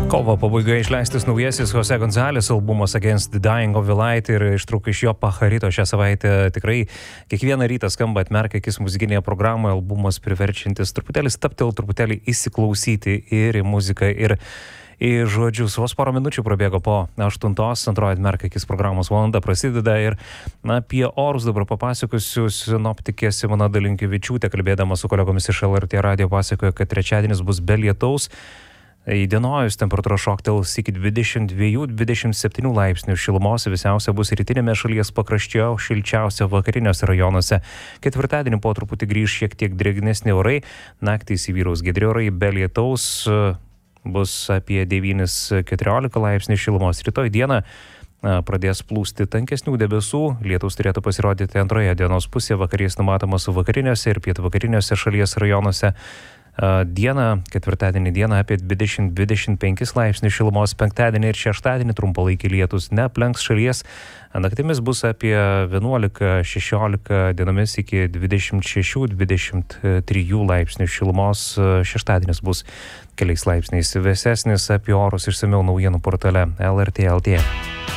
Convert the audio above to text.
Kovo pabaigoje išleistas naujasis Jose Gonzalez albumas Against the Dying of the Light ir ištrauka iš jo Pajarito šią savaitę. Tikrai kiekvieną rytą skamba atmerkia akis muzikinėje programoje, albumas priverčiantis truputėlį staptel, truputėlį įsiklausyti ir į muziką, ir į žodžius. Vos porą minučių prabėgo po 8, antroji atmerkia akis programos valanda prasideda ir apie orus dabar papasakosiu. Sinoptikė Simona Dalinkevičiūtė, kalbėdama su kolegomis iš LRT radijo, pasakoja, kad trečiadienis bus be lietaus. Įdienojus temperatūra šoktels iki 22-27 laipsnių šilumos, vėsiausia bus rytinėme šalies pakraštyje, šilčiausia vakariniuose rajonuose. Ketvirtadienį po truputį grįž šiek tiek drėgnesni orai, naktį įsivyraus giedri orai, be lietaus bus apie 9-14 laipsnių šilumos. Rytoj dieną pradės plūsti tankesnių debesų, lietaus turėtų pasirodyti antroje dienos pusėje, vakarės numatomas vakariniuose ir pietvakariniuose šalies rajonuose. Dieną, ketvirtadienį dieną apie 20-25 laipsnių šilumos, penktadienį ir šeštadienį trumpalaikį lietus neaplenks šalies, naktimis bus apie 11-16, dienomis iki 26-23 laipsnių šilumos, šeštadienis bus keliais laipsniais vėsesnis. Apie orus išsamiau naujienų portale LRT LT.